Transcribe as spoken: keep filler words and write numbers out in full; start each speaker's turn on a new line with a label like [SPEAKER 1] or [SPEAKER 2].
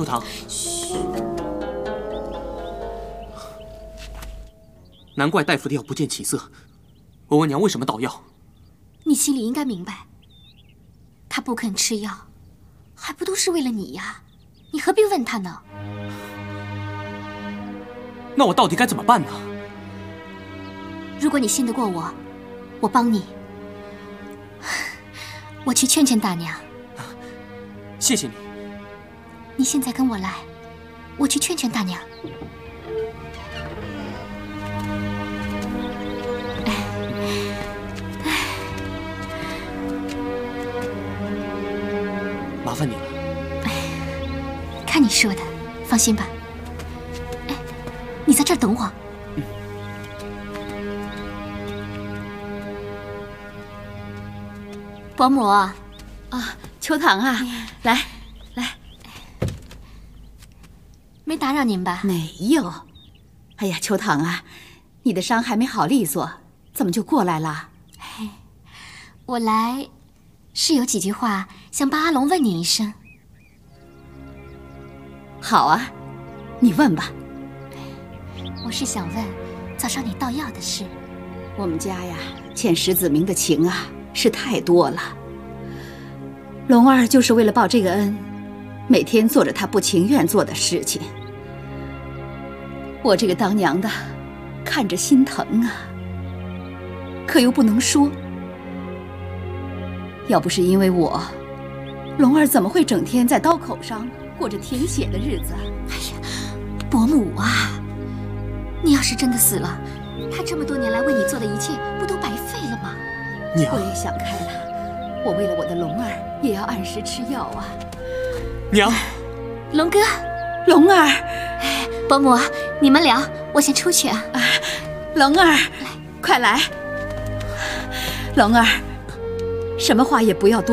[SPEAKER 1] 秋堂。
[SPEAKER 2] 嘘。
[SPEAKER 1] 难怪大夫的药不见起色。我问娘为什么倒药？
[SPEAKER 2] 你心里应该明白，他不肯吃药，还不都是为了你呀？你何必问他呢？
[SPEAKER 1] 那我到底该怎么办呢？
[SPEAKER 2] 如果你信得过我，我帮你。我去劝劝大娘。
[SPEAKER 1] 谢谢你。
[SPEAKER 2] 你现在跟我来，我去劝劝大娘。
[SPEAKER 1] 麻烦你了。
[SPEAKER 2] 看你说的，放心吧。哎，你在这儿等我。
[SPEAKER 1] 嗯。
[SPEAKER 2] 伯母啊，
[SPEAKER 3] 秋堂啊，来来，
[SPEAKER 2] 没打扰您吧？
[SPEAKER 3] 没有。哎呀，秋堂啊，你的伤还没好利索，怎么就过来了？
[SPEAKER 2] 嘿，我来是有几句话想帮阿龙问你一声。
[SPEAKER 3] 好啊，你问吧。
[SPEAKER 2] 我是想问早上你倒药的事。
[SPEAKER 3] 我们家呀，欠石子明的情啊，是太多了。龙儿就是为了报这个恩，每天做着他不情愿做的事情。我这个当娘的，看着心疼啊，可又不能说。要不是因为我，龙儿怎么会整天在刀口上过着舔血的日子？
[SPEAKER 2] 哎呀，伯母啊，你要是真的死了，他这么多年来为你做的一切，不都白费了吗？
[SPEAKER 1] 娘，
[SPEAKER 3] 我也想开了，我为了我的龙儿，也要按时吃药啊。
[SPEAKER 1] 娘，
[SPEAKER 2] 龙哥，
[SPEAKER 3] 龙儿，
[SPEAKER 2] 哎，伯母，你们聊，我先出去啊。
[SPEAKER 3] 啊，龙儿，快来，龙儿，什么话也不要多